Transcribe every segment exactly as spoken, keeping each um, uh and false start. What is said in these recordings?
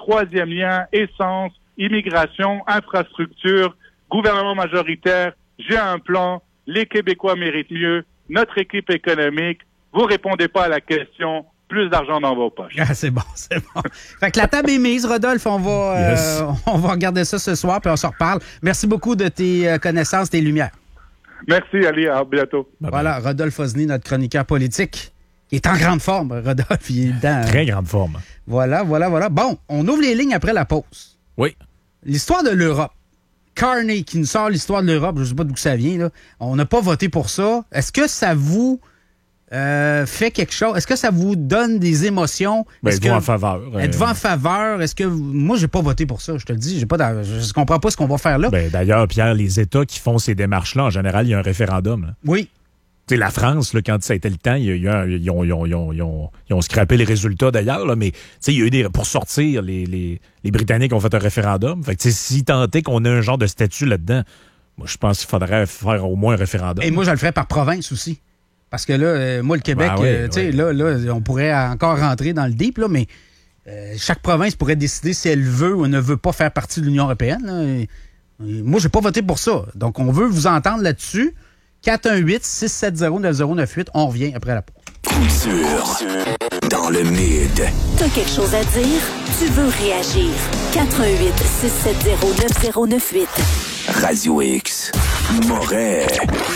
troisième lien, essence, immigration, infrastructure, gouvernement majoritaire, j'ai un plan, les Québécois méritent mieux, notre équipe économique, vous répondez pas à la question, plus d'argent dans vos poches. Ah, c'est bon, c'est bon. Fait que la table est mise, Rodolphe, on va, yes. euh, on va regarder ça ce soir, puis on se reparle. Merci beaucoup de tes euh, connaissances, tes lumières. Merci, Ali, à bientôt. Bye voilà, bye. Rodolphe Osny, notre chroniqueur politique, qui est en grande forme, Rodolphe. Il est dans... Très grande forme. Voilà, voilà, voilà. Bon, on ouvre les lignes après la pause. Oui. L'histoire de l'Europe. Carney qui nous sort l'histoire de l'Europe, je ne sais pas d'où ça vient, là. On n'a pas voté pour ça. Est-ce que ça vous euh, fait quelque chose? Est-ce que ça vous donne des émotions? Ben, êtes-vous en faveur. Euh... Êtes-vous en faveur? Est-ce que moi, j'ai pas voté pour ça, je te le dis. J'ai pas de... Je comprends pas ce qu'on va faire là. Ben, d'ailleurs, Pierre, les États qui font ces démarches-là, en général, il y a un référendum. Là. Oui. Tu sais, la France, là, quand ça a été le temps, il y a, ils, ont, ils, ont, ils, ont, ils, ont, ils ont scrappé les résultats d'ailleurs, là, mais il y a eu des. Pour sortir, les, les, les Britanniques ont fait un référendum. Fait que si tentait qu'on ait un genre de statut là-dedans, moi je pense qu'il faudrait faire au moins un référendum. Et moi, je le ferais par province aussi. Parce que là, euh, moi, le Québec, ben oui, euh, tu sais, oui. là, là, on pourrait encore rentrer dans le deep, là, mais euh, chaque province pourrait décider si elle veut ou ne veut pas faire partie de l'Union européenne. Là, et, et moi, j'ai pas voté pour ça. Donc, on veut vous entendre là-dessus. quatre un huit, six sept zéro, neuf zéro neuf huit. On revient après la pause. Culture dans le mid. T'as quelque chose à dire? Tu veux réagir? quatre un huit, six sept zéro, neuf zéro neuf huit. Radio X. Moret.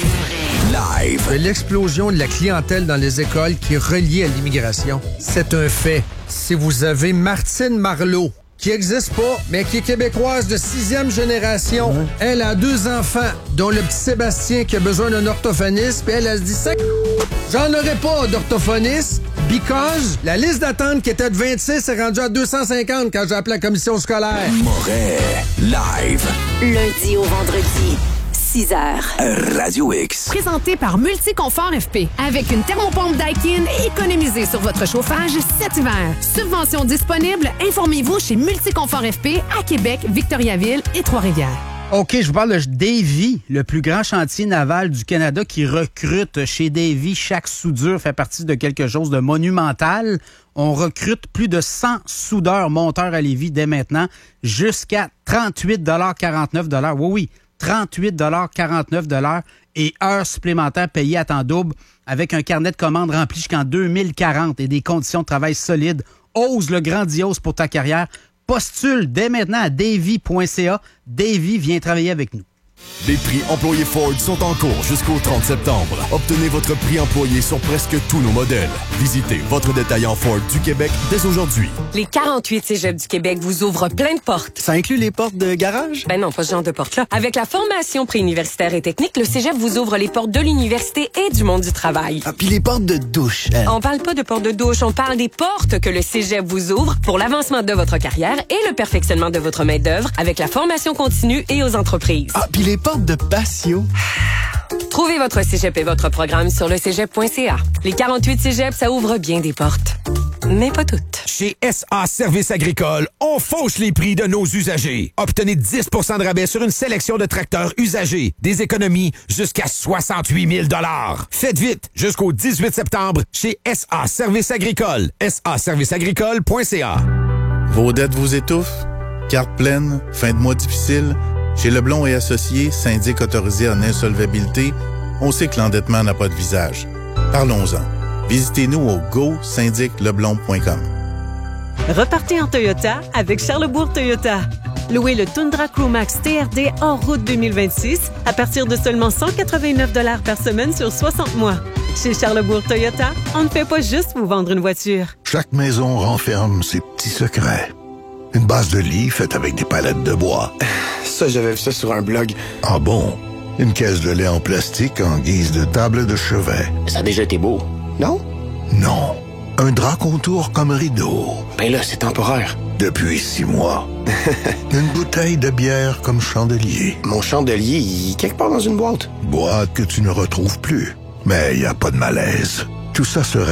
Live. L'explosion de la clientèle dans les écoles qui est reliée à l'immigration. C'est un fait. Si vous avez Martine Marleau, qui n'existe pas, mais qui est québécoise de sixième génération. Mmh. Elle a deux enfants, dont le petit Sébastien qui a besoin d'un orthophoniste, puis elle, elle se dit ça. J'en aurais pas d'orthophoniste, because la liste d'attente qui était de vingt-six est rendue à deux cent cinquante quand j'ai appelé la commission scolaire. Moret Live. Lundi au vendredi. six heures. Radio X. Présenté par Multiconfort F P. Avec une thermopompe Daikin, économisez sur votre chauffage cet hiver. Subvention disponible, informez-vous chez Multiconfort F P à Québec, Victoriaville et Trois-Rivières. OK, je vous parle de Davy, le plus grand chantier naval du Canada qui recrute. Chez Davy, chaque soudure fait partie de quelque chose de monumental. On recrute plus de cent soudeurs monteurs à Lévis dès maintenant, jusqu'à trente-huit quarante-neuf. Oui, oui. trente-huit quarante-neuf et heures supplémentaires payées à temps double avec un carnet de commandes rempli jusqu'en deux mille quarante et des conditions de travail solides. Ose le grandiose pour ta carrière. Postule dès maintenant à davy point c a. Davy vient travailler avec nous. Les prix employés Ford sont en cours jusqu'au trente septembre. Obtenez votre prix employé sur presque tous nos modèles. Visitez votre détaillant Ford du Québec dès aujourd'hui. Les quarante-huit cégeps du Québec vous ouvrent plein de portes. Ça inclut les portes de garage? Ben non, pas ce genre de portes-là. Avec la formation préuniversitaire et technique, le cégep vous ouvre les portes de l'université et du monde du travail. Ah, puis les portes de douche. Hein? On parle pas de portes de douche, on parle des portes que le cégep vous ouvre pour l'avancement de votre carrière et le perfectionnement de votre main-d'œuvre avec la formation continue et aux entreprises. Ah, puis les portes de patio. Trouvez votre cégep et votre programme sur le cégep point c a. Les quarante-huit cégeps, ça ouvre bien des portes. Mais pas toutes. Chez S A Services Agricoles, on fauche les prix de nos usagers. Obtenez dix pour cent de rabais sur une sélection de tracteurs usagés. Des économies jusqu'à soixante-huit mille dollars. Faites vite, jusqu'au dix-huit septembre, chez S A Services Agricoles. S A services agricoles point c a. Vos dettes vous étouffent? Carte pleine? Fin de mois difficile? Chez Leblond et Associés, syndic autorisé en insolvabilité, on sait que l'endettement n'a pas de visage. Parlons-en. Visitez-nous au go syndic leblond point com. Repartez en Toyota avec Charlesbourg Toyota. Louez le Tundra Crewmax T R D hors route deux mille vingt-six à partir de seulement cent quatre-vingt-neuf dollars par semaine sur soixante mois. Chez Charlesbourg Toyota, on ne fait pas juste vous vendre une voiture. Chaque maison renferme ses petits secrets. Une base de lit faite avec des palettes de bois. Ça, j'avais vu ça sur un blog. Ah bon? Une caisse de lait en plastique en guise de table de chevet. Ça a déjà été beau, non? Non. Un drap contour comme rideau. Ben là, c'est temporaire. Depuis six mois. Une bouteille de bière comme chandelier. Mon chandelier, il est quelque part dans une boîte. Boîte que tu ne retrouves plus. Mais il n'y a pas de malaise. Tout ça se règle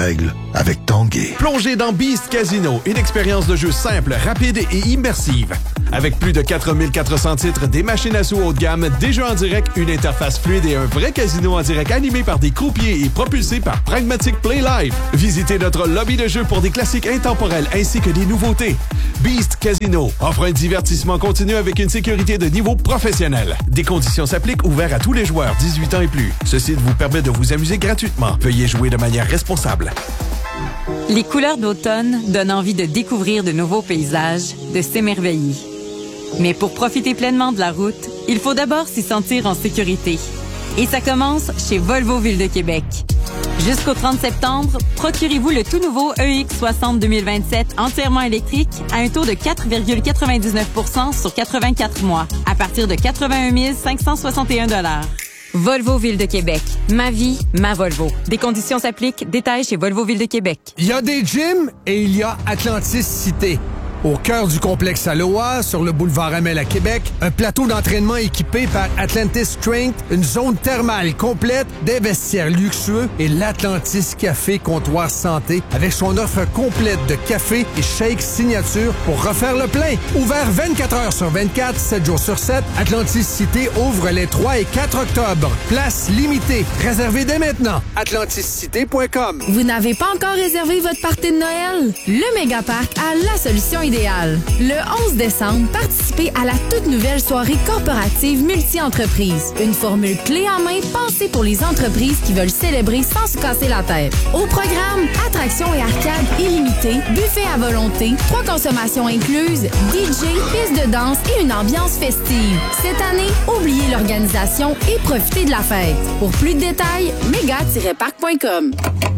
avec Tanguay. Plongez dans Beast Casino, une expérience de jeu simple, rapide et immersive. Avec plus de quatre mille quatre cents titres, des machines à sous haut de gamme, des jeux en direct, une interface fluide et un vrai casino en direct animé par des croupiers et propulsé par Pragmatic Play Live. Visitez notre lobby de jeu pour des classiques intemporels ainsi que des nouveautés. Beast Casino offre un divertissement continu avec une sécurité de niveau professionnel. Des conditions s'appliquent, ouverts à tous les joueurs dix-huit ans et plus. Ce site vous permet de vous amuser gratuitement. Veuillez jouer de manière responsable. Les couleurs d'automne donnent envie de découvrir de nouveaux paysages, de s'émerveiller. Mais pour profiter pleinement de la route, il faut d'abord s'y sentir en sécurité. Et ça commence chez Volvo Ville de Québec. Jusqu'au trente septembre, procurez-vous le tout nouveau E X soixante deux mille vingt-sept entièrement électrique à un taux de quatre virgule quatre-vingt-dix-neuf pour cent sur quatre-vingt-quatre mois, à partir de quatre-vingt-un mille cinq cent soixante et un dollars. Volvo Ville de Québec. Ma vie, ma Volvo. Des conditions s'appliquent. Détails chez Volvo Ville de Québec. Il y a des gyms et il y a Atlantis Cité. Au cœur du complexe Aloha, sur le boulevard Amel à Québec, un plateau d'entraînement équipé par Atlantis Strength, une zone thermale complète, des vestiaires luxueux et l'Atlantis Café Comptoir Santé avec son offre complète de café et shake signature pour refaire le plein. Ouvert vingt-quatre heures sur vingt-quatre, sept jours sur sept, Atlantis Cité ouvre les trois et quatre octobre. Place limitée. Réservez dès maintenant. atlantis cité point com. Vous n'avez pas encore réservé votre party de Noël? Le Mégaparc a la solution idéale. Le onze décembre, participez à la toute nouvelle soirée corporative multi-entreprise. Une formule clé en main pensée pour les entreprises qui veulent célébrer sans se casser la tête. Au programme, attractions et arcades illimitées, buffet à volonté, trois consommations incluses, D J, piste de danse et une ambiance festive. Cette année, oubliez l'organisation et profitez de la fête. Pour plus de détails, méga tiret parc point com.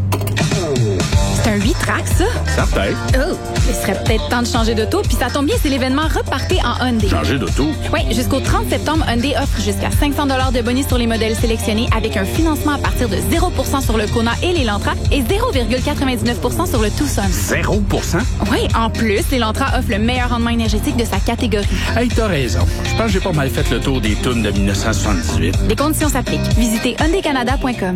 C'est un huit tracks, ça? Certain. Oh, il serait peut-être temps de changer d'auto, puis ça tombe bien, c'est l'événement Repartez en Hyundai. Changer d'auto? Oui, jusqu'au trente septembre, Hyundai offre jusqu'à cinq cents dollars de bonus sur les modèles sélectionnés avec un financement à partir de zéro pour cent sur le Kona et l'Elantra et zéro virgule quatre-vingt-dix-neuf pour cent sur le Tucson. zéro pour cent? Oui, en plus, l'Elantra offre le meilleur rendement énergétique de sa catégorie. Hey, t'as raison. Je pense que j'ai pas mal fait le tour des tunes de dix-neuf cent soixante-dix-huit. Les conditions s'appliquent. Visitez hyundai canada point com.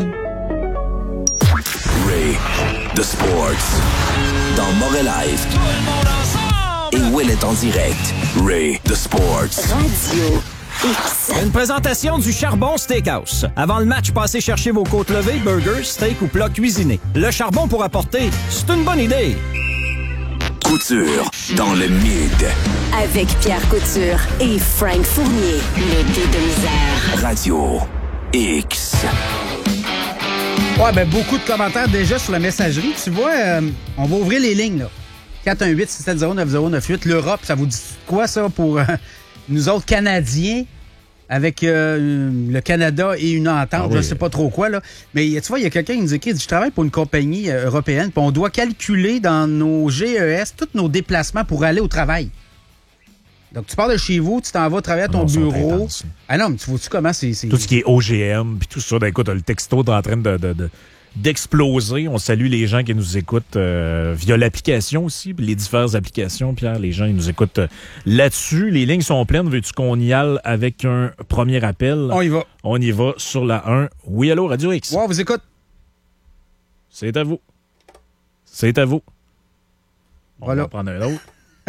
Ray, The Sports, dans Morel Live. Et Will est en direct. Ray, The Sports. Radio X. Une présentation du Charbon Steakhouse. Avant le match, passez chercher vos côtes levées, burgers, steak ou plats cuisinés. Le charbon pour apporter, c'est une bonne idée. Couture, dans le mid. Avec Pierre Couture et Frank Fournier. Le dé de misère. Radio X. Ouais, ben beaucoup de commentaires déjà sur la messagerie. Tu vois, euh, on va ouvrir les lignes, là. quatre un huit six sept zéro neuf zéro neuf huit. L'Europe, ça vous dit quoi, ça, pour euh, nous autres Canadiens, avec euh, le Canada et une entente, ah oui. Je ne sais pas trop quoi, là. Mais tu vois, il y a quelqu'un qui nous écrit, il dit, je travaille pour une compagnie euh, européenne, puis on doit calculer dans nos G E S tous nos déplacements pour aller au travail. Donc, tu pars de chez vous, tu t'en vas travailler à ton non, bureau. Ah non, mais tu vois-tu comment c'est... c'est... Tout ce qui est O G M, puis tout ça, ben, écoute, le texto est en train de, de, de, d'exploser. On salue les gens qui nous écoutent euh, via l'application aussi, les diverses applications, Pierre. Les gens, ils nous écoutent euh, là-dessus. Les lignes sont pleines. Veux-tu qu'on y aille avec un premier appel? On y va. On y va sur la un. Oui, allô, Radio X. Ouais, on vous écoute. C'est à vous. C'est à vous. On voilà. va prendre un autre.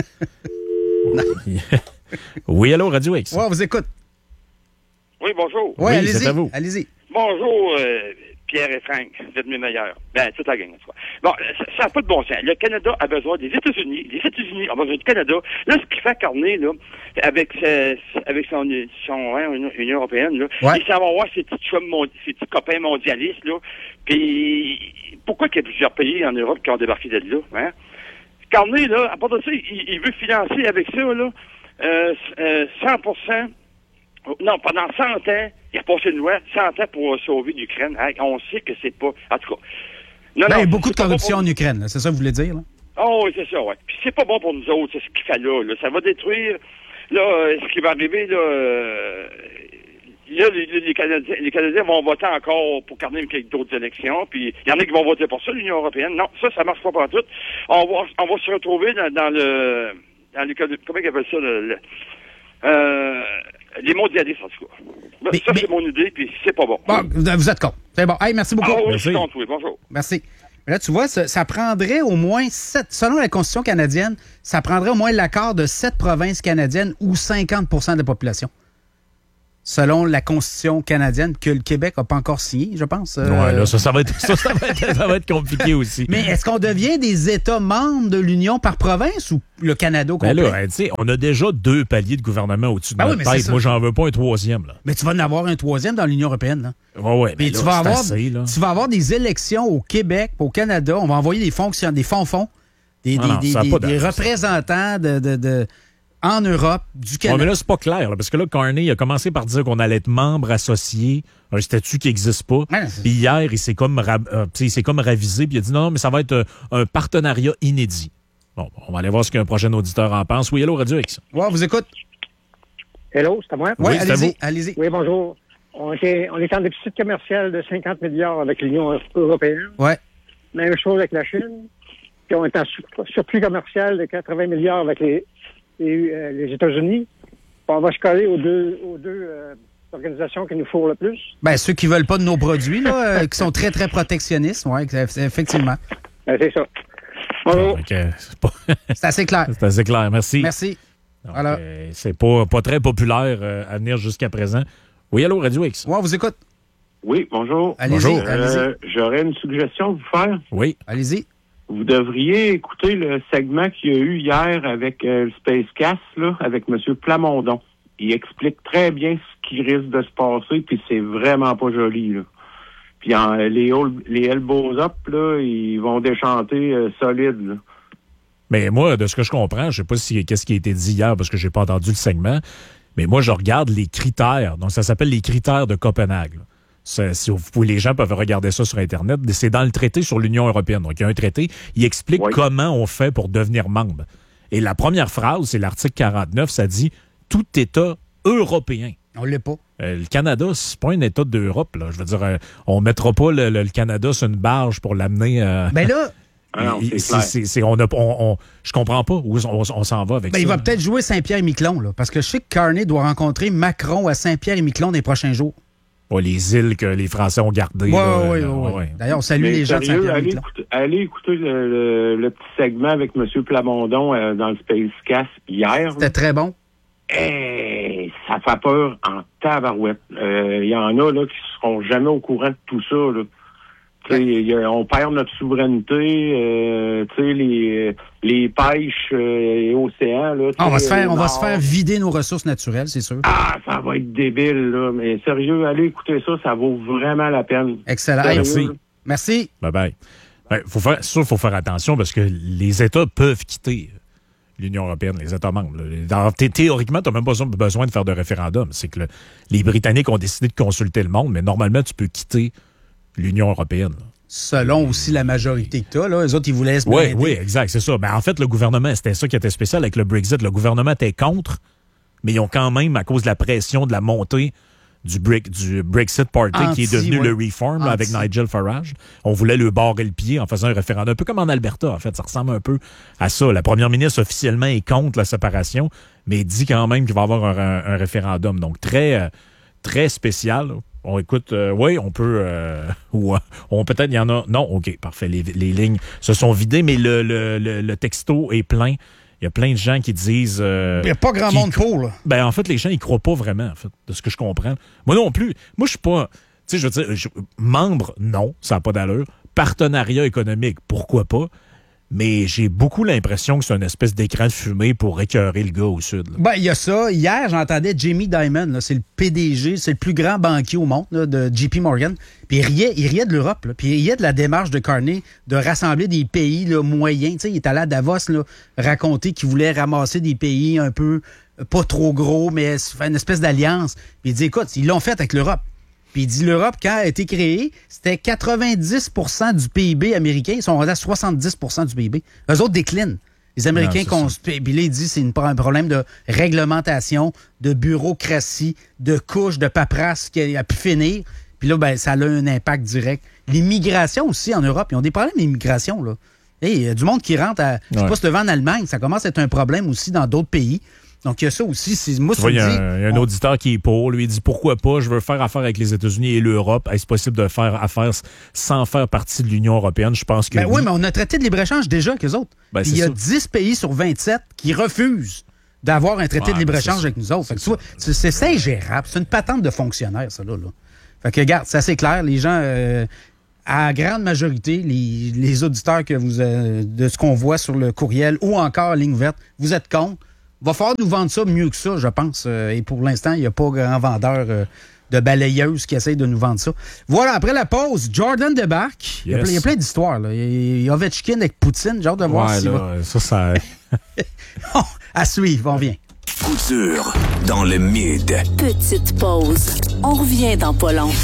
Oui, allô, Radio X. Ouais, on vous écoute. Oui, bonjour. Ouais, oui, allez-y. C'est à vous. Allez-y. Bonjour, euh, Pierre et Frank. Vous êtes mes meilleurs. Ben, toute la gang, en tout cas. Bon, ça n'a pas de bon sens. Le Canada a besoin des États-Unis. Les États-Unis ont besoin du Canada. Là, ce qu'il fait Carnet, là, avec, ses, avec son, son hein, Union européenne, là, ouais. il s'en va voir ses petits, chums, ses petits copains mondialistes, là. Puis, pourquoi qu'il y a plusieurs pays en Europe qui ont débarqué de là, hein? Carnet, là, à part de ça, il, il veut financer avec ça, là, euh, euh, cent pour cent, non, pendant cent ans, il a passé une loi, cent ans pour sauver l'Ukraine. Hein, on sait que c'est pas, en tout cas. Non, ben, non, il y a beaucoup de corruption bon pour... en Ukraine, là, c'est ça que vous voulez dire, là? Oh, oui, c'est ça, ouais. Puis c'est pas bon pour nous autres, c'est ce qu'il fait là, là. Ça va détruire, là, euh, ce qui va arriver, là, euh, là, les, les, Canadiens, les Canadiens vont voter encore pour garder quelques d'autres élections, puis il y en a qui vont voter pour ça, l'Union européenne. Non, ça, ça marche pas pour tout. On va, on va se retrouver dans, dans le, dans le, comment ils appellent ça, le, le euh, les mondialistes, en tout cas. Mais, ça, mais... c'est mon idée, puis c'est pas bon. Bon, vous êtes con. C'est bon. Hey, merci beaucoup. Ah oui, merci. je compte, oui. Bonjour. Merci. Là, tu vois, ça, ça prendrait au moins sept, selon la Constitution canadienne, ça prendrait au moins l'accord de sept provinces canadiennes ou cinquante pour cent de la population. Selon la Constitution canadienne, que le Québec n'a pas encore signé, je pense. Euh... Ouais, là, ça, ça, va être, ça, ça, va être, ça va être compliqué aussi. Mais est-ce qu'on devient des États membres de l'Union par province ou le Canada au complet? Ben là, tu sais, on a déjà deux paliers de gouvernement au-dessus de ben notre oui, tête. Moi, j'en veux pas un troisième. Là. Mais tu vas en avoir un troisième dans l'Union européenne. Là. Ouais, ouais. Mais là, tu, vas avoir, assez, là. tu vas avoir des élections au Québec, au Canada. On va envoyer des fonctions, des fonds-fonds, des, Ah des, non, des, ça a des, pas des d'allure, représentants de, de, de, en Europe, du Canada. Ouais, mais là, c'est pas clair, là, parce que là, Carney a commencé par dire qu'on allait être membre associé, un statut qui n'existe pas. Ouais, puis hier, il s'est comme, ra- euh, il s'est comme ravisé, puis il a dit non, mais ça va être euh, un partenariat inédit. Bon, on va aller voir ce qu'un prochain auditeur en pense. Oui, allô, Radio X. Ouais, on vous écoute. Hello, c'est à moi? Oui, Oui, c'est à allez-y, vous. allez-y. Oui, bonjour. On, était, on est en déficit commercial de cinquante milliards avec l'Union européenne. Ouais. Même chose avec la Chine. Puis on est en sur- surplus commercial de quatre-vingts milliards avec les, les, euh, les États-Unis. Puis on va se coller aux deux, aux deux euh, organisations qui nous fourrent le plus. Ben, ceux qui veulent pas de nos produits, là, euh, qui sont très, très protectionnistes, oui, effectivement. Ben, c'est ça. Bonjour. Donc, euh, c'est pas- C'est assez clair. c'est assez clair, merci. Merci. Donc, Voilà. euh, c'est pas, pas très populaire euh, à venir jusqu'à présent. Oui, allô, Radio X. Ouais, on vous écoute. Oui, bonjour. Allez-y, Bonjour. allez-y. Euh, J'aurais une suggestion à vous faire. Oui. Allez-y. Vous devriez écouter le segment qu'il y a eu hier avec euh, le Spacecast, là, avec M. Plamondon. Il explique très bien ce qui risque de se passer, puis c'est vraiment pas joli, là. Puis en, les, ol- les elbows up, là, ils vont déchanter euh, solide, là. Mais moi, de ce que je comprends, je sais pas si qu'est-ce qui a été dit hier parce que j'ai pas entendu le segment, mais moi, je regarde les critères. Donc, ça s'appelle les critères de Copenhague. là. Ça, si vous pouvez, les gens peuvent regarder ça sur Internet. C'est dans le traité sur l'Union européenne. Donc, il y a un traité. Il explique Oui. comment on fait pour devenir membre. Et la première phrase, c'est l'article quarante-neuf, ça dit « Tout État européen ». On l'est pas. Euh, le Canada, c'est pas un État d'Europe. Là. Je veux dire, euh, on mettra pas le, le- le Canada sur une barge pour l'amener... Euh, Ben là, Ah non, il- c'est c'est- clair. c'est- c'est- on a- on- on- je comprends pas où on, on s'en va avec ben, ça. il va peut-être jouer Saint-Pierre-et-Miquelon, là, parce que je sais que Carney doit rencontrer Macron à Saint-Pierre-et-Miquelon dans les prochains jours. Ouais, les îles que les Français ont gardées. Oui, là, oui, là, oui. ouais. D'ailleurs, on salue Mais les gens de sérieux, allez Saint-Pierre-et-Miquelon. écouter, allez écouter le, le- le petit segment avec M. Plamondon euh, dans le Spacecast hier. C'était très bon. Eh, ça fait peur en tabarouette. Euh, Il y en a là qui seront jamais au courant de tout ça. Là. Tu sais, il y a- on perd notre souveraineté. Euh, tu sais, les, les pêches euh, et océans. Là, tu Ah, on va sais, se faire, euh, on va se nord. faire vider nos ressources naturelles, c'est sûr. Ah, ça va être débile, là. Mais sérieux, allez écouter ça, ça vaut vraiment la peine. Excellent. Sérieux, Merci. là. Merci. Bye bye. Ben, faut faire, c'est sûr qu'il faut faire attention parce que les États peuvent quitter l'Union européenne, les États membres. là. Dans- thé- théoriquement, tu n'as même pas besoin, besoin de faire de référendum. C'est que le- les Britanniques ont décidé de consulter le monde, mais normalement, tu peux quitter l'Union européenne. là. Selon aussi la majorité que tu as, là. Les autres, ils voulaient se Oui, blinder. oui, exact, c'est ça. Ben, en fait, le gouvernement, c'était ça qui était spécial avec le Brexit. Le gouvernement était contre, mais ils ont quand même, à cause de la pression de la montée du, Bre- du Brexit Party, Anti, qui est devenu ouais. le Reform là, avec Anti. Nigel Farage, on voulait le barrer le pied en faisant un référendum. Un peu comme en Alberta, en fait. Ça ressemble un peu à ça. La première ministre, officiellement, est contre la séparation, mais dit quand même qu'il va y avoir un, un- un référendum. Donc, très, euh, très spécial. On écoute, euh, oui, on peut, euh, ou euh, on peut-être, il y en a. Non, OK, parfait. Les, les lignes se sont vidées, mais le, le, le, le texto est plein. Il y a plein de gens qui disent... euh, Il n'y a pas grand qui- monde pour, là. Ben, en fait, les gens, ils croient pas vraiment, en fait, de ce que je comprends. Moi non plus. Moi, je suis pas... Tu sais, je veux dire, je- membre, non, ça n'a pas d'allure. Partenariat économique, pourquoi pas? Mais j'ai beaucoup l'impression que c'est une espèce d'écran de fumée pour écœurer le gars au sud. là. Ben, il y a ça. Hier, j'entendais Jamie Dimon, là, c'est le P D G, c'est le plus grand banquier au monde, là, de J P Morgan. Puis il riait, il riait de l'Europe, là. Puis il riait de la démarche de Carney de rassembler des pays là, moyens. Tu sais, il est allé à Davos là, raconter qu'il voulait ramasser des pays un peu euh, pas trop gros, mais faire une espèce d'alliance. Puis il dit, écoute, ils l'ont fait avec l'Europe. Puis il dit, l'Europe, quand elle a été créée, c'était quatre-vingt-dix pour cent du P I B américain. Ils sont rendus à soixante-dix pour cent du P I B. Eux autres déclinent. Les Américains, Non, c'est cons- puis là, il dit c'est une- un problème de réglementation, de bureaucratie, de couches, de paperasse qui a pu finir. Puis là, ben, ça a un impact direct. L'immigration aussi en Europe, ils ont des problèmes d'immigration, là. Hey, il y a du monde qui rentre à. Je sais Ouais. pas si tu vas en Allemagne, ça commence à être un problème aussi dans d'autres pays. Donc, il y a ça aussi. C'est, moi, tu vois, il y a dis, un, y a un on... auditeur qui est pour. Lui, il dit pourquoi pas, je veux faire affaire avec les États-Unis et l'Europe. Est-ce possible de faire affaire sans faire partie de l'Union européenne? Je pense que. Ben oui, oui, mais on a traité de libre-échange déjà avec eux autres. Ben, il y a ça. dix pays sur vingt-sept qui refusent d'avoir un traité ouais, de libre-échange avec nous autres. Fait que tu vois, c'est, c'est, c'est ingérable. C'est une patente de fonctionnaire, ça, là. là. Fait que, regarde, c'est assez clair. Les gens, euh, à grande majorité, les, les auditeurs que vous, euh, de ce qu'on voit sur le courriel ou encore ligne ouverte, vous êtes contre. Va falloir nous vendre ça mieux que ça, je pense. Euh, et pour l'instant, il n'y a pas grand vendeur euh, de balayeuses qui essaye de nous vendre ça. Voilà, après la pause, Jordan débarque. Yes. Il, y a, il y a plein d'histoires. Là. Il y a Ovechkin avec Poutine. J'ai hâte de voir ouais, s'il là, va... Ça, ça... à suivre, on vient. Couture dans le mid. Petite pause. On revient dans pas long.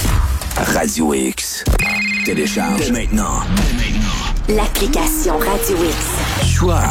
Radio X. Télécharge dès maintenant. L'application Radio X. Choix.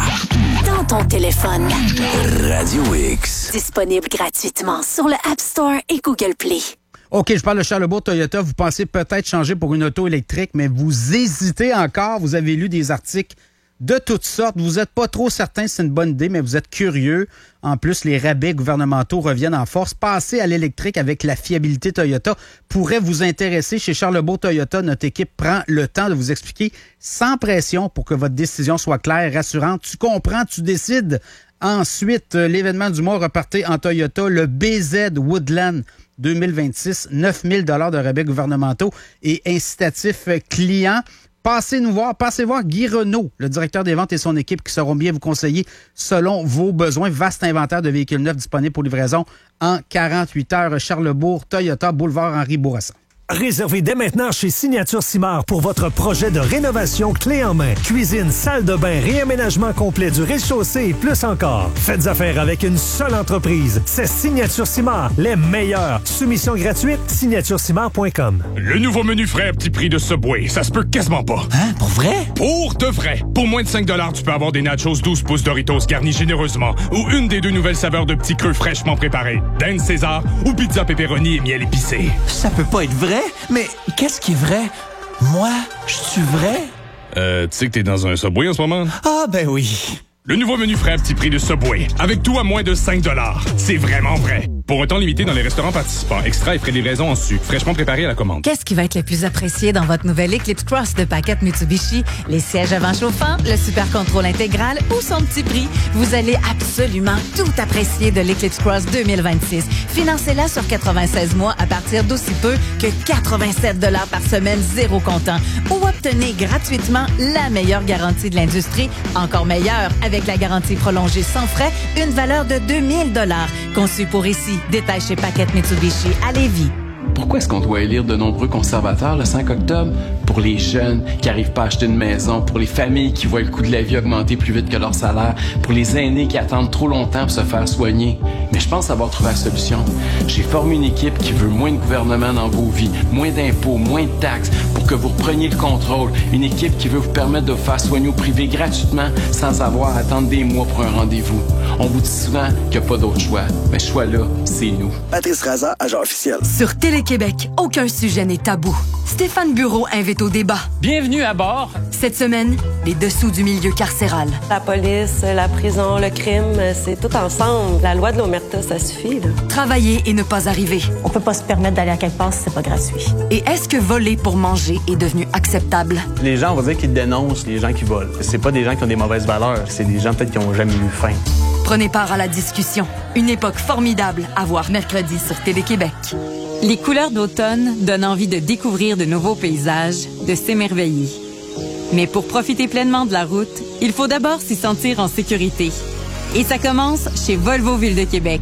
Dans ton téléphone. Radio X. Disponible gratuitement sur le App Store et Google Play. OK, je parle de Charlebourg Toyota. Vous pensez peut-être changer pour une auto électrique, mais vous hésitez encore. Vous avez lu des articles de toutes sortes. Vous n'êtes pas trop certain si c'est une bonne idée, mais vous êtes curieux. En plus, les rabais gouvernementaux reviennent en force. Passer à l'électrique avec la fiabilité Toyota pourrait vous intéresser. Chez Charlebourg Toyota, notre équipe prend le temps de vous expliquer sans pression pour que votre décision soit claire, rassurante. Tu comprends, tu décides. Ensuite, l'événement du mois, repartez en Toyota, le B Z Woodland deux mille vingt-six, neuf mille dollars de rabais gouvernementaux et incitatifs clients. Passez nous voir, passez voir Guy Renaud, le directeur des ventes et son équipe qui sauront bien vous conseiller selon vos besoins. Vaste inventaire de véhicules neufs disponibles pour livraison en quarante-huit heures. Charlebourg, Toyota, boulevard Henri Bourassa. Réservez dès maintenant chez Signature Simard pour votre projet de rénovation clé en main. Cuisine, salle de bain, réaménagement complet du rez-de-chaussée et plus encore. Faites affaire avec une seule entreprise. C'est Signature Simard, les meilleurs. Soumission gratuite, signature simard point com. Le nouveau menu frais à petit prix de Subway, ça se peut quasiment pas. Hein? Pour vrai? Pour de vrai. Pour moins de cinq dollars, tu peux avoir des nachos douze pouces Doritos garnis généreusement ou une des deux nouvelles saveurs de petits queues fraîchement préparées. Dinde César ou pizza pepperoni et miel épicé. Ça peut pas être vrai? Mais qu'est-ce qui est vrai? Moi, je suis vrai? Euh, tu sais que t'es dans un Subway en ce moment? Ah, ben oui. Le nouveau menu frais à petit prix de Subway, avec tout à moins de cinq dollars. C'est vraiment vrai. Pour un temps limité dans les restaurants participants, extra et frais de livraison en sucre, fraîchement préparé à la commande. Qu'est-ce qui va être le plus apprécié dans votre nouvelle Eclipse Cross de paquette Mitsubishi? Les sièges avant chauffants, le super contrôle intégral ou son petit prix? Vous allez absolument tout apprécier de l'Eclipse Cross deux mille vingt-six. Financez-la sur quatre-vingt-seize mois à partir d'aussi peu que quatre-vingt-sept dollars par semaine, zéro comptant. Ou obtenez gratuitement la meilleure garantie de l'industrie, encore meilleure avec la garantie prolongée sans frais, une valeur de deux mille dollars. Conçue pour ici. Détail chez Paquette Mitsubishi à Lévis. Pourquoi est-ce qu'on doit élire de nombreux conservateurs le cinq octobre? Pour les jeunes qui n'arrivent pas à acheter une maison, pour les familles qui voient le coût de la vie augmenter plus vite que leur salaire, pour les aînés qui attendent trop longtemps pour se faire soigner. Mais je pense avoir trouvé la solution. J'ai formé une équipe qui veut moins de gouvernement dans vos vies, moins d'impôts, moins de taxes, pour que vous repreniez le contrôle. Une équipe qui veut vous permettre de vous faire soigner au privé gratuitement sans avoir à attendre des mois pour un rendez-vous. On vous dit souvent qu'il n'y a pas d'autre choix. Mais ce choix-là, c'est nous. Patrice Raza, agent officiel. Sur Télé-Québec, aucun sujet n'est tabou. Stéphane Bureau invite au débat. Bienvenue à bord. Cette semaine, les dessous du milieu carcéral. La police, la prison, le crime, c'est tout ensemble. La loi de l'omerta, ça suffit, là. Travailler et ne pas arriver. On peut pas se permettre d'aller à quelque part si c'est pas gratuit. Et est-ce que voler pour manger est devenu acceptable? Les gens, on va dire qu'ils dénoncent les gens qui volent. C'est pas des gens qui ont des mauvaises valeurs. C'est des gens peut-être qui ont jamais eu faim. Prenez part à la discussion. Une époque formidable à voir mercredi sur Télé-Québec. Les couleurs d'automne donnent envie de découvrir de nouveaux paysages, de s'émerveiller. Mais pour profiter pleinement de la route, il faut d'abord s'y sentir en sécurité. Et ça commence chez Volvo Ville de Québec.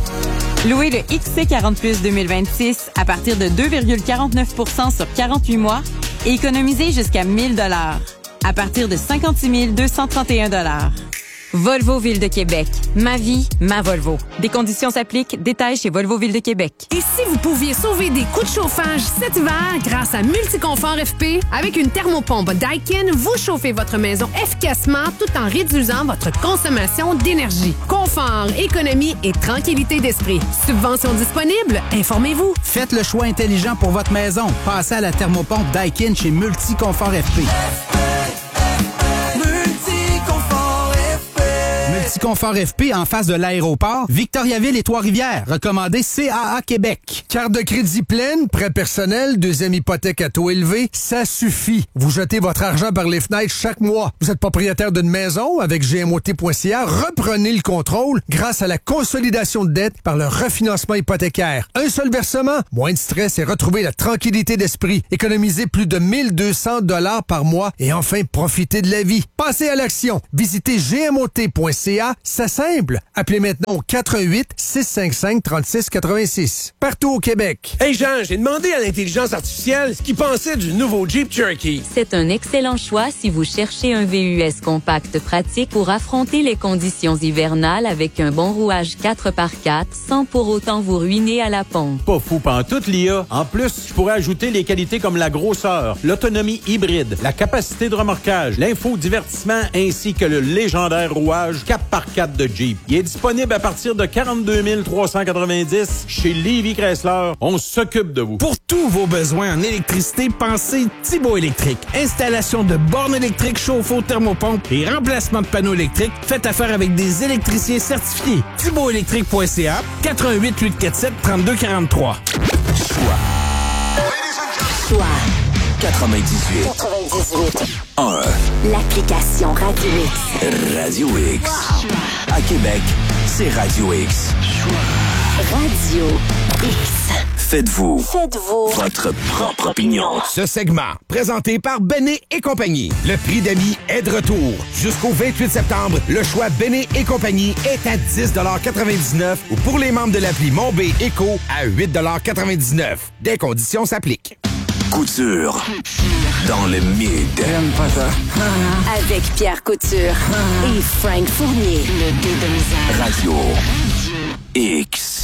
Louez le X C quarante plus deux mille vingt-six à partir de deux virgule quarante-neuf pour cent sur quarante-huit mois et économisez jusqu'à mille dollars à partir de cinquante-six mille deux cent trente et un dollars. Volvo Ville de Québec. Ma vie, ma Volvo. Des conditions s'appliquent. Détails chez Volvo Ville de Québec. Et si vous pouviez sauver des coûts de chauffage cet hiver grâce à Multiconfort F P, avec une thermopompe Daikin, vous chauffez votre maison efficacement tout en réduisant votre consommation d'énergie. Confort, économie et tranquillité d'esprit. Subvention disponible? Informez-vous. Faites le choix intelligent pour votre maison. Passez à la thermopompe Daikin chez Multiconfort F P. Multiconfort F P en face de l'aéroport, Victoriaville et Trois-Rivières. Recommandé C A A Québec. Carte de crédit pleine, prêt personnel, deuxième hypothèque à taux élevé, ça suffit. Vous jetez votre argent par les fenêtres chaque mois. Vous êtes propriétaire d'une maison avec G M O T point C A, reprenez le contrôle grâce à la consolidation de dette par le refinancement hypothécaire. Un seul versement, moins de stress et retrouver la tranquillité d'esprit. Économisez plus de mille deux cents dollars par mois et enfin profitez de la vie. Passez à l'action. Visitez G M O T point C A, c'est simple. Appelez maintenant au quatre un huit, six cinq cinq, trois six huit six. Partout au Québec. Hey Jean, j'ai demandé à l'intelligence artificielle ce qu'il pensait du nouveau Jeep Cherokee. C'est un excellent choix si vous cherchez un V U S compact pratique pour affronter les conditions hivernales avec un bon rouage quatre par quatre sans pour autant vous ruiner à la pompe. Pas fou pantoute, l'I A. En plus, je pourrais ajouter les qualités comme la grosseur, l'autonomie hybride, la capacité de remorquage, l'infodivertissement ainsi que le légendaire rouage quatre par quatre de Jeep. Il est disponible à partir de quarante-deux mille trois cent quatre-vingt-dix chez Lévy Chrysler. On s'occupe de vous. Pour tous vos besoins en électricité, pensez Thibaut Électrique. Installation de bornes électriques, chauffe-eau, thermopompe et remplacement de panneaux électriques. Faites affaire avec des électriciens certifiés. Thibaut Électrique point C A, quatre un huit, huit quatre sept, trois deux quatre trois. Choix. Choix. quatre-vingt-dix-huit. quatre-vingt-dix-huit. un. L'application Radio X. Radio X. À Québec, c'est Radio X. Radio X. Faites-vous. Faites-vous. Votre propre opinion. Ce segment, présenté par Béné et compagnie. Le prix d'amis est de retour. Jusqu'au vingt-huit septembre, le choix Béné et compagnie est à dix quatre-vingt-dix-neuf ou pour les membres de l'appli Mon B Éco à huit quatre-vingt-dix-neuf. Des conditions s'appliquent. Couture. Dans le mid. Avec Pierre Couture et Frank Fournier. Le deux Radio X.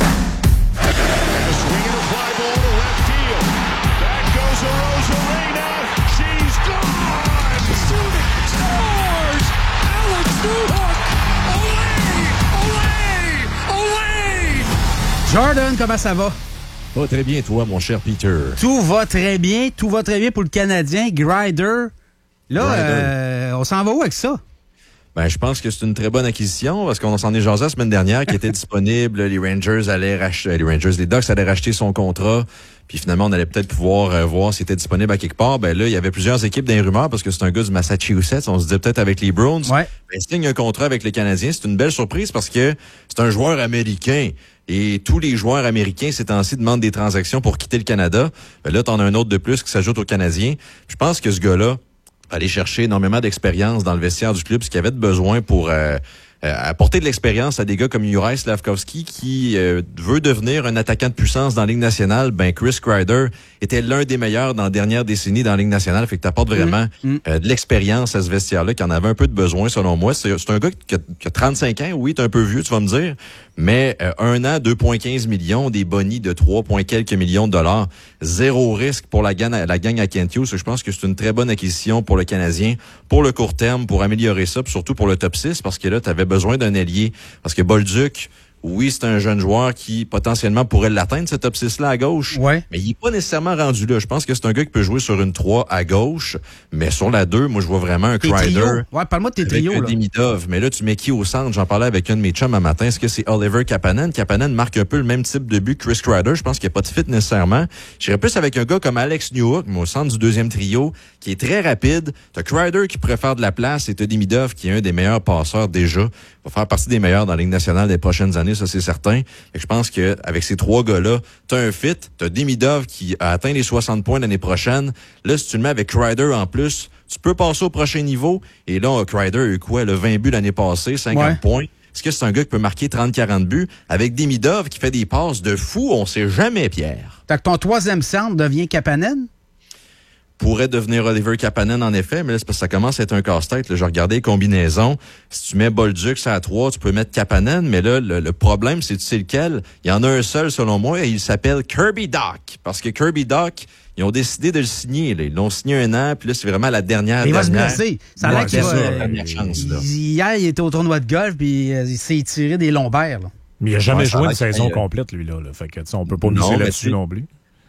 Jordan, comment ça va? Pas très bien, toi, mon cher Peter. Tout va très bien. Tout va très bien pour le Canadien. Grider. Là, euh, on s'en va où avec ça? Ben, je pense que c'est une très bonne acquisition parce qu'on s'en est jasé la semaine dernière qui était disponible. Les Rangers allaient racheter, les Rangers, les Ducks allaient racheter son contrat. Puis finalement, on allait peut-être pouvoir euh, voir s'il était disponible à quelque part. Ben là, il y avait plusieurs équipes dans les rumeurs parce que c'est un gars du Massachusetts. On se disait peut-être avec les Bruins. Ouais. Ben, il signe un contrat avec les Canadiens. C'est une belle surprise parce que c'est un joueur américain. Et tous les joueurs américains, ces temps-ci, demandent des transactions pour quitter le Canada. Ben là, t'en as un autre de plus qui s'ajoute aux Canadiens. Je pense que ce gars-là va aller chercher énormément d'expérience dans le vestiaire du club, ce qu'il avait de besoin pour euh, euh, apporter de l'expérience à des gars comme Juraj Slafkovský qui euh, veut devenir un attaquant de puissance dans la Ligue nationale. Ben Chris Kreider était l'un des meilleurs dans la dernière décennie dans la Ligue nationale. Fait que t'apportes vraiment mmh. euh, de l'expérience à ce vestiaire-là qui en avait un peu de besoin, selon moi. C'est, c'est un gars qui a, qui a trente-cinq ans. Oui, t'es un peu vieux, tu vas me dire. Mais euh, un an, deux virgule quinze millions, des bonnies de trois quelques millions de dollars. Zéro risque pour la gang, la gang à Kent Hughes. Je pense que c'est une très bonne acquisition pour le Canadien, pour le court terme, pour améliorer ça, puis surtout pour le top six, parce que là, tu avais besoin d'un ailier. Parce que Bolduc, oui, c'est un jeune joueur qui potentiellement pourrait l'atteindre, ce top six-là à gauche. Ouais. Mais il n'est pas nécessairement rendu là. Je pense que c'est un gars qui peut jouer sur une trois à gauche, mais sur la deux, moi, je vois vraiment un Kreider. Ouais, parle-moi de tes trios. Avec un Demidov. Mais là, tu mets qui au centre? J'en parlais avec un de mes chums un matin. Est-ce que c'est Oliver Kapanen? Kapanen marque un peu le même type de but que Chris Kreider. Je pense qu'il n'y a pas de fit nécessairement. J'irais plus avec un gars comme Alex Newhook, au centre du deuxième trio, qui est très rapide. T'as Kreider qui pourrait faire de la place et t'as Demidov qui est un des meilleurs passeurs déjà. Il va faire partie des meilleurs dans la Ligue nationale des prochaines années, ça c'est certain. Et je pense que avec ces trois gars-là, t'as un fit, t'as Demidov qui a atteint les soixante points l'année prochaine. Là, si tu le mets avec Kreider en plus, tu peux passer au prochain niveau. Et là, Kreider a eu quoi? Le vingt buts l'année passée, cinquante ouais. points. Est-ce que c'est un gars qui peut marquer trente quarante buts? Avec Demidov qui fait des passes de fou, on sait jamais, Pierre. Fait que ton troisième centre devient Kapanen? Pourrait devenir Oliver Kapanen, en effet, mais là, c'est parce que ça commence à être un casse-tête. Là, je regardais les combinaisons. Si tu mets Bolduc à trois, tu peux mettre Kapanen, mais là, le, le problème, c'est tu sais lequel? Il y en a un seul, selon moi, et il s'appelle Kirby Dach. Parce que Kirby Dach, ils ont décidé de le signer. Là. Ils l'ont signé un an, puis là, c'est vraiment la dernière. Il dernière, va se blesser. Ça a l'air qu'il va, la dernière chance, là. Hier, il était au tournoi de golf, puis euh, il s'est tiré des lombaires. Là. Mais il n'a jamais ouais, joué une saison euh... complète, lui, là. là. Fait que, on peut pas miser là-dessus non plus.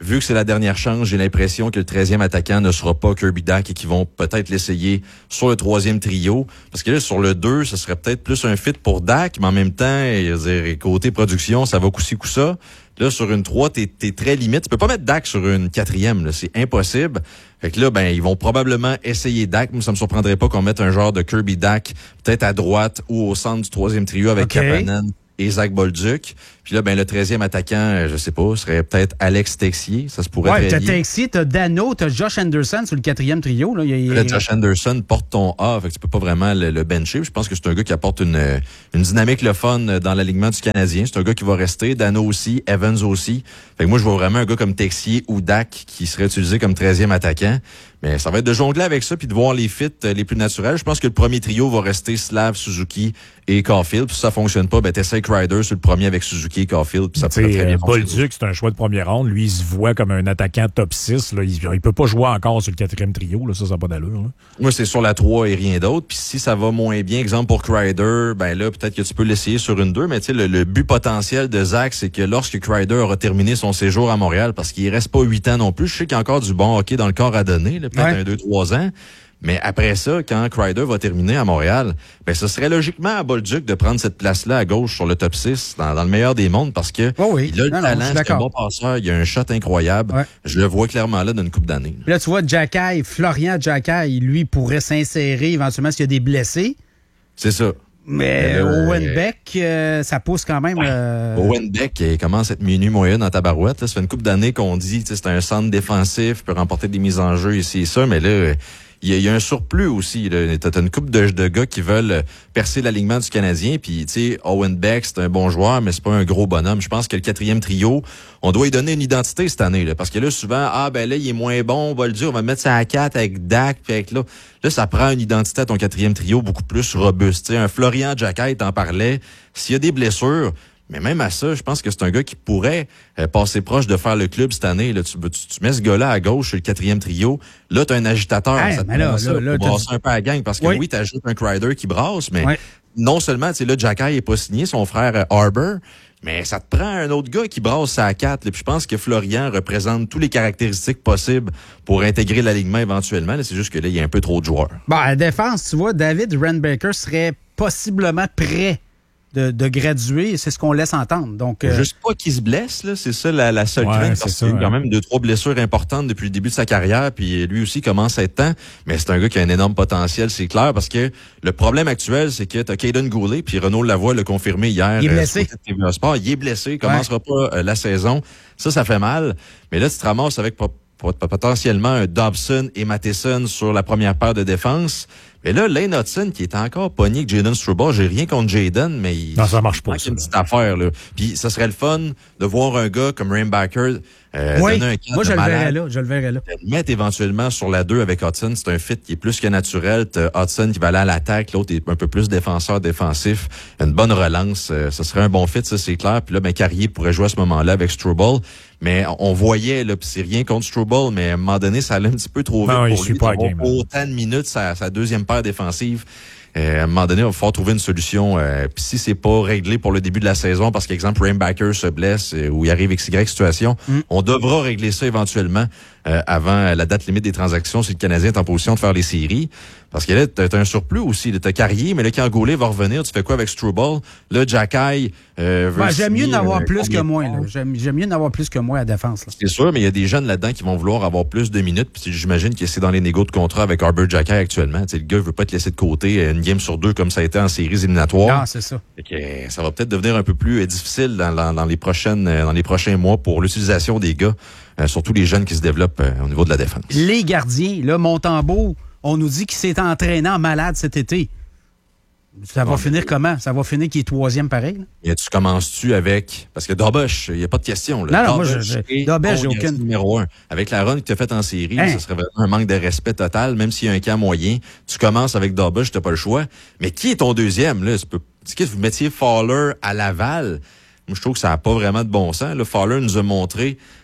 vu que c'est la dernière chance, j'ai l'impression que le treizième attaquant ne sera pas Kirby Dach et qu'ils vont peut-être l'essayer sur le troisième trio. Parce que là, sur le deux, ce serait peut-être plus un fit pour Dach, mais en même temps, je veux dire, côté production, ça va coup-ci, coup-ça. Là, sur une trois, t'es, t'es très limite. Tu peux pas mettre Dach sur une quatrième, là. C'est impossible. Fait que là, ben, ils vont probablement essayer Dach. Moi, ça me surprendrait pas qu'on mette un genre de Kirby Dach, peut-être à droite ou au centre du troisième trio avec okay. Kapanen et Zach Bolduc. Puis là, ben, le treizième attaquant, je sais pas, serait peut-être Alex Texier. Ça se pourrait ouais, être. Ouais, t'as Texier, t'as Dano, t'as Josh Anderson sur le quatrième trio, là. Il y a... Là, Josh Anderson porte ton A, fait que tu peux pas vraiment le, le bencher. Je pense que c'est un gars qui apporte une, une dynamique le fun dans l'alignement du Canadien. C'est un gars qui va rester. Dano aussi, Evans aussi. Fait que moi, je vois vraiment un gars comme Texier ou Dach qui serait utilisé comme treizième attaquant. Mais ça va être de jongler avec ça puis de voir les fits les plus naturels. Je pense que le premier trio va rester Slav, Suzuki et Caulfield. Puis si ça fonctionne pas, ben t'essayes Kreider sur le premier avec Suzuki et Caulfield. Puis ça peut très bien fonctionner. Bolduc, c'est un choix de première ronde. Lui, il se voit comme un attaquant top six. Là. Il, il peut pas jouer encore sur le quatrième trio. Là. Ça, ça n'a pas d'allure. Là. Moi, c'est sur la trois et rien d'autre. Puis si ça va moins bien, exemple pour Kreider, ben là, peut-être que tu peux l'essayer sur une deux. Mais tu sais, le, le but potentiel de Zach, c'est que lorsque Kreider aura terminé son séjour à Montréal, parce qu'il reste pas huit ans non plus, je sais qu'il y a encore du bon hockey dans le corps à donner, là, peut-être ouais. un, deux, trois ans. Mais après ça, quand Kreider va terminer à Montréal, ben ce serait logiquement à Bolduc de prendre cette place-là à gauche sur le top six, dans, dans le meilleur des mondes, parce que oh oui. il a le non, talent, non, c'est un bon passeur, il a un shot incroyable. Ouais. Je le vois clairement là dans une couple d'années. Là, tu vois, Jacky, Florian Jacky, lui, pourrait s'insérer éventuellement s'il y a des blessés. C'est ça. Mais euh, Owen Beck, euh, ça pousse quand même. Euh... Owen Beck, il commence à être minuit moyen dans ta barouette. Là. Ça fait une couple d'années qu'on dit que c'est un centre défensif, peut remporter des mises en jeu ici et ça, mais là, il y, y a un surplus aussi. Tu as une couple de, de gars qui veulent percer l'alignement du Canadien. Puis, tu sais, Owen Beck, c'est un bon joueur, mais c'est pas un gros bonhomme. Je pense que le quatrième trio, on doit lui donner une identité cette année. Là, parce que là, souvent, ah ben là, il est moins bon, on va le dire, on va mettre ça à quatre avec Dach, puis avec là. Là, ça prend une identité à ton quatrième trio beaucoup plus robuste. T'sais, un Florian Jacky t'en parlait. S'il y a des blessures, mais même à ça, je pense que c'est un gars qui pourrait euh, passer proche de faire le club cette année. Là, tu, tu, tu mets ce gars-là à gauche sur le quatrième trio. Là, tu as un agitateur. Hey, ça te mais là, ça, là, là, pour brasser un peu à la gang. Parce que oui, oui tu ajoutes un Kreider qui brasse, mais ouais. non seulement, tu sais, là, Jacky n'est pas signé, son frère euh, Harbour, mais ça te prend un autre gars qui brasse à quatre. Là. Puis je pense que Florian représente toutes les caractéristiques possibles pour intégrer l'alignement éventuellement. Là, c'est juste que là, il y a un peu trop de joueurs. Bon, à la défense, tu vois, David Renbaker serait possiblement prêt de, de graduer. C'est ce qu'on laisse entendre. Donc, euh... Juste pas qu'il se blesse, là. C'est ça la, la seule ouais, crainte. Parce qu'il y a eu quand même deux, trois blessures importantes depuis le début de sa carrière. Puis lui aussi commence à être temps. Mais c'est un gars qui a un énorme potentiel, c'est clair. Parce que le problème actuel, c'est que t'as Caden Goulet, puis Renaud Lavoie l'a confirmé hier. Il est blessé. Euh, T V A Sport. Il est blessé. Il commencera ouais. pas euh, la saison. Ça, ça fait mal. Mais là, tu te ramasses avec potentiellement un Dobson et Matheson sur la première paire de défense. Mais là, Lane Hudson, qui est encore pogné avec Jaden Struble, j'ai rien contre Jaden, mais il... Non, ça marche pas, ça. une petite affaire, là. Puis ça serait le fun de voir un gars comme Rainbacker euh, oui. donner un camp Moi, de je malade. le verrais là, je le verrais là. Le mettre éventuellement sur la deux avec Hudson, c'est un fit qui est plus que naturel. T'as Hudson qui va aller à l'attaque, l'autre est un peu plus défenseur défensif. Une bonne relance, euh, ce serait un bon fit, ça c'est clair. Puis là, ben Carrier pourrait jouer à ce moment-là avec Struble. Mais on voyait, là, puis c'est rien contre Struble, mais à un moment donné, ça allait un petit peu trop vite non, pour lui d'avoir autant de minutes sa, sa deuxième paire défensive. Euh, à un moment donné, il va falloir trouver une solution. Euh, puis si c'est pas réglé pour le début de la saison, parce qu'exemple, Rainbacker se blesse euh, ou il arrive X Y situation, mm. on devra régler ça éventuellement euh, avant la date limite des transactions si le Canadien est en position de faire les séries. Parce que là, t'as un surplus aussi. T'as Carrier, mais là, quand Goulet va revenir, tu fais quoi avec Struble? Là, Jacky euh, veut ben, J'aime mieux n'avoir euh, plus que moi. J'aime mieux n'avoir plus que moi à la défense. C'est sûr, mais il y a des jeunes là-dedans qui vont vouloir avoir plus de minutes. Puis j'imagine que c'est dans les négos de contrat avec Harbour Jacky actuellement. T'sais, le gars, il veut pas te laisser de côté une game sur deux comme ça a été en séries éliminatoires. Non, c'est ça. Fait que, ça va peut-être devenir un peu plus difficile dans, dans, dans les prochaines, dans les prochains mois pour l'utilisation des gars, euh, surtout les jeunes qui se développent euh, au niveau de la défense. Les gardiens, là, Montembeault, on nous dit qu'il s'est entraîné en malade cet été. Ça va bon, finir mais... comment? Ça va finir qu'il est troisième pareil? Et tu commences-tu avec... Parce que Dobosh, il n'y a pas de question. Là. Non, non, moi, je, Dobosh, j'ai aucune... numéro un. Avec la run que tu as faite en série, hein? Ça serait vraiment un manque de respect total, même s'il y a un camp moyen. Tu commences avec Dobosh, tu n'as pas le choix. Mais qui est ton deuxième? Là? Est-ce que vous mettiez Fowler à Laval? Moi, je trouve que ça n'a pas vraiment de bon sens. Là, Fowler nous a montré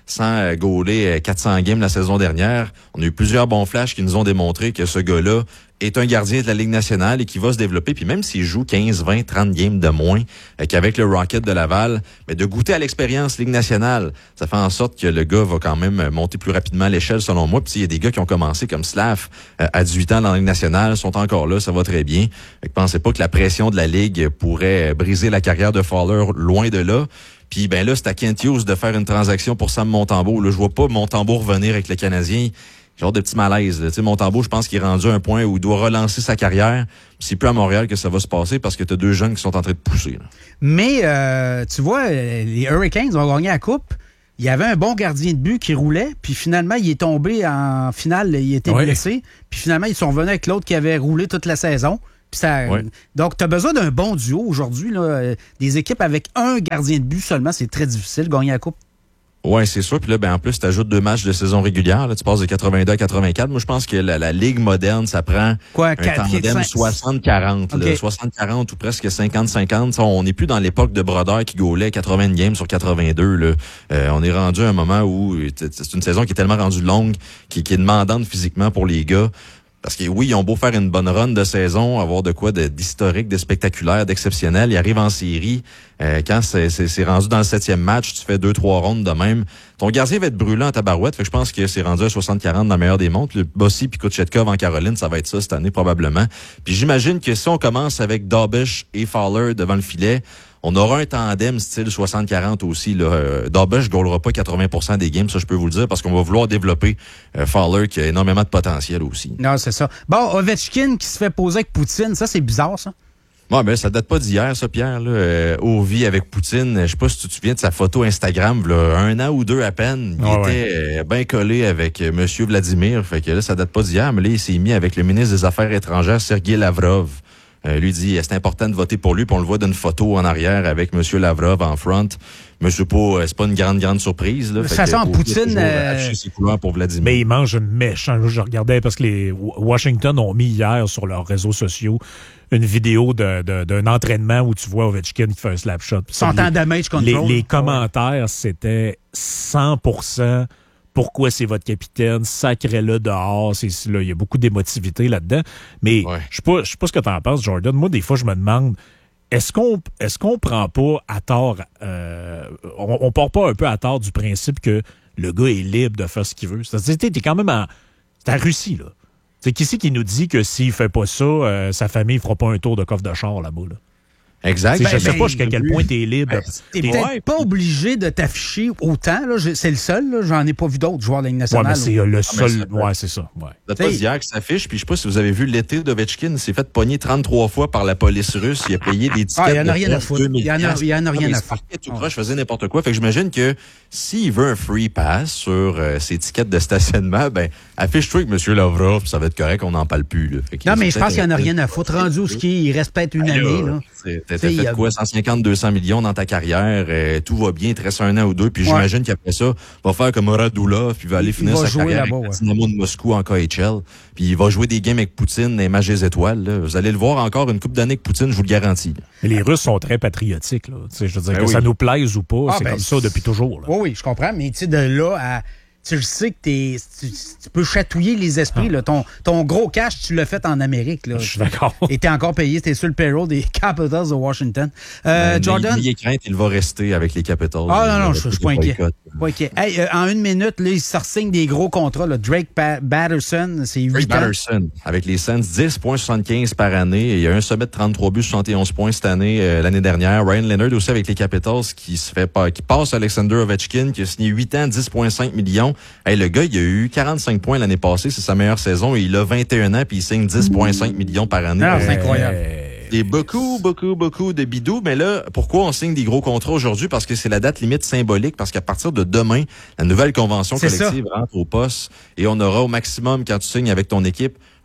sans euh, gauler quatre cents games la saison dernière. On a eu plusieurs bons flashs qui nous ont démontré que ce gars-là est un gardien de la Ligue nationale et qui va se développer. Puis même s'il joue quinze, vingt, trente games de moins euh, qu'avec le Rocket de Laval, mais de goûter à l'expérience Ligue nationale, ça fait en sorte que le gars va quand même monter plus rapidement à l'échelle, selon moi. Puis il y a des gars qui ont commencé comme Slav euh, à dix-huit ans dans la Ligue nationale, sont encore là, ça va très bien. Fait que pensez pas que la pression de la Ligue pourrait briser la carrière de Fowler, loin de là. Puis ben là, c'est à Kent Hughes de faire une transaction pour Sam Montembeault. Là, je vois pas Montembeault revenir avec le Canadien. Genre de petit malaise. Tu sais, Montembeault, je pense qu'il est rendu à un point où il doit relancer sa carrière. C'est plus à Montréal que ça va se passer parce que tu as deux jeunes qui sont en train de pousser. Là. Mais, euh, tu vois, les Hurricanes ont gagné la Coupe. Il y avait un bon gardien de but qui roulait, puis finalement, il est tombé en finale, il était ouais. blessé. Puis finalement, ils sont revenus avec l'autre qui avait roulé toute la saison. Puis ça, ouais. Donc, tu as besoin d'un bon duo aujourd'hui. Là. Des équipes avec un gardien de but seulement, c'est très difficile de gagner la Coupe. Ouais, c'est sûr. Puis là, ben en plus, tu ajoutes deux matchs de saison régulière. Là, tu passes de quatre-vingt-deux à quatre-vingt-quatre. Moi, je pense que la, la Ligue moderne, ça prend Quoi, un tandem soixante quarante. Okay. soixante quarante ou presque cinquante cinquante. On n'est plus dans l'époque de Brodeur qui gaulait quatre-vingts games sur quatre-vingt-deux. Là. Euh, on est rendu à un moment où c'est une saison qui est tellement rendue longue, qui, qui est demandante physiquement pour les gars. Parce que oui, ils ont beau faire une bonne run de saison, avoir de quoi de, d'historique, de spectaculaire, d'exceptionnel. Ils arrivent en série. Euh, quand c'est, c'est, c'est rendu dans le septième match, tu fais deux, trois rondes de même. Ton gardien va être brûlant en tabarouette. Fait que je pense que c'est rendu à soixante quarante dans le meilleur des montres. Le Bossy puis Kochetkov en Caroline, ça va être ça cette année probablement. Puis j'imagine que si on commence avec Darvish et Fowler devant le filet, on aura un tandem style soixante quarante aussi. Là. Darvish ne goalera pas quatre-vingts pour cent des games, ça je peux vous le dire, parce qu'on va vouloir développer euh, Fowler qui a énormément de potentiel aussi. Non, c'est ça. Bon, Ovechkin qui se fait poser avec Poutine, ça c'est bizarre ça. Ouais, ben ça date pas d'hier, ça, Pierre. Là. Euh, Ovi avec Poutine, je sais pas si tu te souviens de sa photo Instagram, là, un an ou deux à peine. Il oh, était ouais. euh, bien collé avec euh, Monsieur Vladimir. Fait que là, ça date pas d'hier, mais là, il s'est mis avec le ministre des Affaires étrangères, Sergei Lavrov. Euh, lui dit, c'est important de voter pour lui, puis on le voit d'une photo en arrière avec M. Lavrov en front. Mais c'est pas, c'est pas une grande, grande surprise. Là. De toute façon, Poutine... Euh... ses couleurs pour Vladimir. Mais il mange méchant. Je regardais parce que les Washington ont mis hier sur leurs réseaux sociaux une vidéo de, de, d'un entraînement où tu vois Ovechkin qui fait un slap shot. Sans en damage control. Les, les commentaires, c'était cent pour cent pourquoi c'est votre capitaine, sacrez-le dehors. C'est, là, il y a beaucoup d'émotivité là-dedans. Mais ouais. je ne sais pas ce que tu en penses, Jordan. Moi, des fois, je me demande, est-ce qu'on est-ce qu'on prend pas à tort, euh, on, on part pas un peu à tort du principe que le gars est libre de faire ce qu'il veut? C'est-à-dire, t'es quand même en... C'est en Russie, là. C'est qui c'est qui nous dit que s'il fait pas ça, euh, sa famille ne fera pas un tour de coffre de char là-bas, là? Exact. Ben, je sais ben, pas jusqu'à quel point t'es libre. Ben, t'es peut-être ouais. pas obligé de t'afficher autant. Là. C'est le seul. Là. J'en ai pas vu d'autres joueurs de la Ligue nationale. Ouais, mais c'est ou... le seul. Ah, ouais, c'est ça. Ouais. C'est pas d'hier qui s'affiche. Puis je sais pas si vous avez vu l'été d'Ovechkin. Il s'est fait pogner trente-trois fois par la police russe. Il a payé des tickets. Ah, il y en a rien à foutre. Il y en a, il y en a rien à foutre. Tout croche, faisait n'importe quoi. Fait que j'imagine que s'il veut un free pass sur euh, ses tickets de stationnement, ben affiche-toi avec M. Lavrov. Ça va être correct. On n'en parle plus. Là. Non, mais je pense qu'il y en a rien à foutre. Rendu au ski, il reste peut-être une année. Là. T'as fait quoi? cent cinquante à deux cents millions dans ta carrière, euh, tout va bien, il te reste un an ou deux, puis ouais. j'imagine qu'après ça, il va faire comme Radulov, puis il va aller finir va sa carrière avec ouais. Dynamo de Moscou en K H L, puis il va jouer des games avec Poutine, les matchs des étoiles. Là. Vous allez le voir encore une couple d'années avec Poutine, je vous le garantis. Mais les Russes sont très patriotiques. Là. Je veux dire, ben que oui. ça nous plaise ou pas, ah, c'est ben, comme ça depuis toujours. Là. Oui, oui, je comprends, mais tu sais, de là à... Tu sais que t'es, tu, tu peux chatouiller les esprits. Ah. Là. Ton, ton gros cash, tu l'as fait en Amérique. Là. Je suis d'accord. Et t'es encore payé. T'es sur le payroll des Capitals de Washington. Euh, euh, Jordan? Il est crainte, il va rester avec les Capitals. Ah non, non, je, je suis pas inquiet. Pas inquiet. Hey, euh, en une minute, là, il se signe des gros contrats. Là. Drake pa- Batterson, c'est huit Drake ans. Batterson, avec les Sens, dix virgule soixante-quinze par année. Il y a un sommet de trente-trois buts, soixante et onze points cette année, euh, l'année dernière. Ryan Leonard aussi avec les Capitals qui se fait pas, qui passe Alexander Ovechkin, qui a signé huit ans, dix virgule cinq millions. Hey, le gars, il a eu quarante-cinq points l'année passée, c'est sa meilleure saison, et il a vingt et un ans, puis il signe dix virgule cinq millions par année. Ah, c'est incroyable. Et beaucoup, beaucoup, beaucoup de bidous. Mais là, pourquoi on signe des gros contrats aujourd'hui? Parce que c'est la date limite symbolique, parce qu'à partir de demain, la nouvelle convention c'est collective ça. rentre au poste et on aura au maximum, quand tu signes avec ton équipe,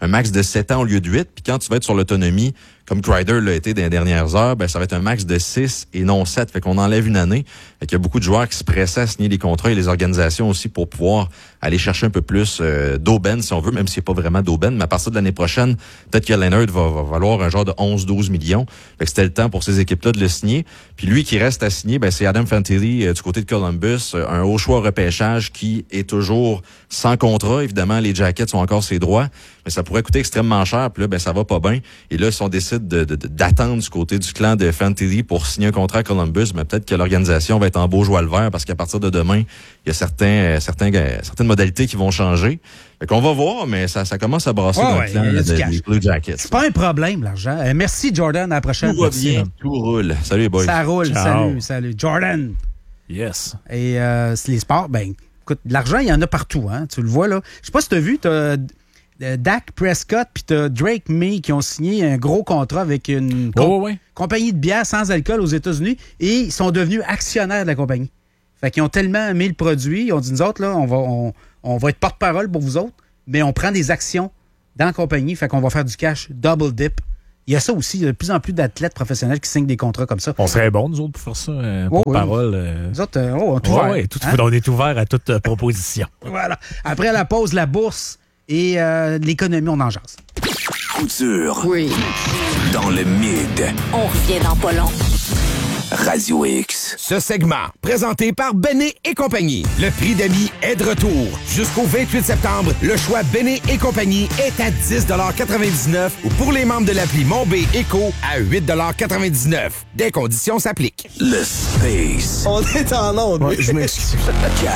un max de sept ans au lieu de huit. Puis quand tu vas être sur l'autonomie, comme Crider l'a été dans les dernières heures, ben ça va être un max de six et non sept. Fait qu'on enlève une année. Fait qu'il y a beaucoup de joueurs qui se pressaient à signer les contrats et les organisations aussi pour pouvoir aller chercher un peu plus euh, d'aubaine, si on veut, même s'il n'y a pas vraiment d'aubaine. Mais à partir de l'année prochaine, peut-être que Leonard va, va valoir un genre de onze douze millions. Fait que c'était le temps pour ces équipes-là de le signer. Puis lui qui reste à signer, ben c'est Adam Fantilli euh, du côté de Columbus, euh, un haut choix repêchage qui est toujours sans contrat. Évidemment, les Jackets ont encore ses droits, mais ça pourrait coûter extrêmement cher. Puis là, ben ça va pas bien. Et là, si on décide de, de, d'attendre du côté du clan de Fantilli pour signer un contrat à Columbus, mais peut-être que l'organisation va être en beau joie le vert parce qu'à partir de demain, il y a certains, euh, certains, euh, certaines modalités qui vont changer. Fait qu'on va voir, mais ça, ça commence à brasser oh, dans ouais, le clan de, des Blue Jackets. C'est pas un problème, l'argent. Euh, merci, Jordan. À la prochaine. Tout va bien. Tout roule. Salut, les boys. Ça roule. Ciao. Salut, salut. Jordan. Yes. Et euh, les sports, ben, écoute, de l'argent, il y en a partout. Hein? Tu le vois, là. Je sais pas si tu as vu, tu as Dak Prescott puis tu as Drake May qui ont signé un gros contrat avec une oh, com- ouais. compagnie de bière sans alcool aux États-Unis et ils sont devenus actionnaires de la compagnie. Fait qu'ils ont tellement aimé le produit, ils ont dit, nous autres, là, on va, on, on va être porte-parole pour vous autres, mais on prend des actions dans la compagnie, fait qu'on va faire du cash double dip. Il y a ça aussi, il y a de plus en plus d'athlètes professionnels qui signent des contrats comme ça. On serait bons, nous autres, pour faire ça, euh, oh, pour oui. parole. Euh... Nous autres, euh, oh, on est ouais, ouvert. ouais, tout, hein? On est ouvert à toute euh, proposition. Voilà. Après la pause, la bourse et euh, l'économie, on en jase. Couture. Oui. Dans le mid. On revient dans pas long. Radio X. Ce segment, présenté par Bennet et compagnie. Le prix d'amis est de retour. Jusqu'au vingt-huit septembre, le choix Bennet et compagnie est à dix quatre-vingt-dix-neuf ou pour les membres de l'appli Mon B Éco à huit quatre-vingt-dix-neuf. Des conditions s'appliquent. Le Space. On est en onde. Ouais, je m'excuse.